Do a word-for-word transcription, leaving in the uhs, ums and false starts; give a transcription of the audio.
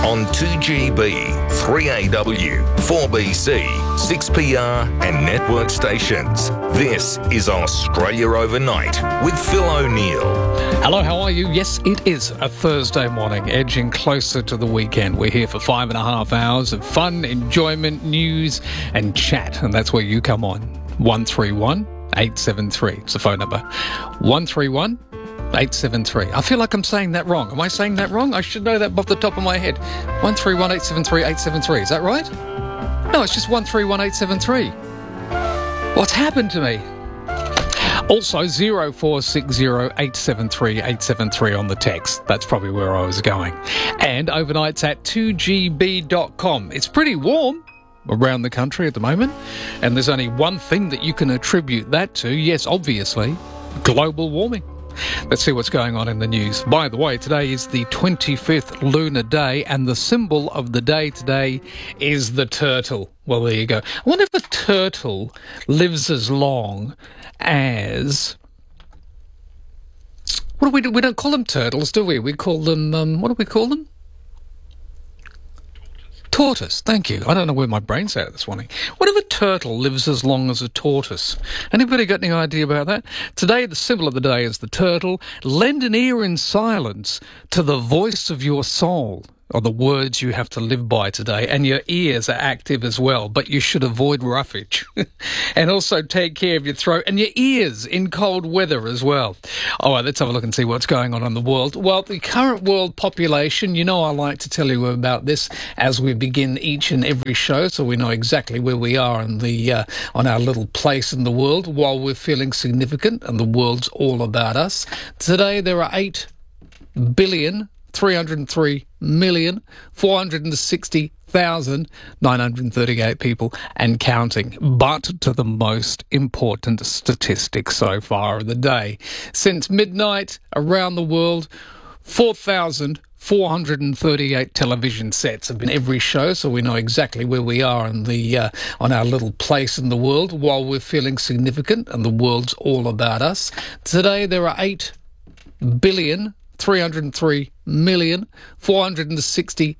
on two G B, three A W, four B C, six P R and network stations. This is Australia Overnight with Phil O'Neill. Hello, how are you? Yes, it is a Thursday morning, edging closer to the weekend. We're here for five and a half hours of fun, enjoyment, news and chat, and that's where you come on. one three one, eight seven three. It's the phone number. one three one, eight seven three. I feel like I'm saying that wrong. Am I saying that wrong? I should know that off the top of my head. one three one, eight seven three, eight seven three. Is that right? No, it's just one three one, eight seven three. What's happened to me? Also, zero four six zero, eight seven three, eight seven three on the text. That's probably where I was going. And overnight's at two G B dot com. It's pretty warm around the country at the moment, and there's only one thing that you can attribute that to. Yes, obviously, global warming. Let's see what's going on in the news. By the way, today is the twenty-fifth lunar day, and the symbol of the day today is the turtle. Well, there you go. I wonder if the turtle lives as long as... What do we do? We don't call them turtles, do we? We call them... Um, what do we call them? Tortoise, thank you. I don't know where my brain's at this morning. What if a turtle lives as long as a tortoise? Anybody got any idea about that? Today, the symbol of the day is the turtle. Lend an ear in silence to the voice of your soul, or the words you have to live by today. And your ears are active as well, but you should avoid roughage. And also take care of your throat and your ears in cold weather as well. All right, let's have a look and see what's going on in the world. Well, the current world population, you know I like to tell you about this as we begin each and every show, so we know exactly where we are in the uh, on our little place in the world while we're feeling significant and the world's all about us. Today there are eight billion, three hundred three million, four hundred sixty thousand, nine hundred thirty-eight people and counting. But to the most important statistic so far of the day. Since midnight around the world, four thousand four hundred thirty-eight television sets have been every show, so we know exactly where we are in the uh, on our little place in the world while we're feeling significant and the world's all about us. Today there are eight billion, three hundred three million, four hundred sixty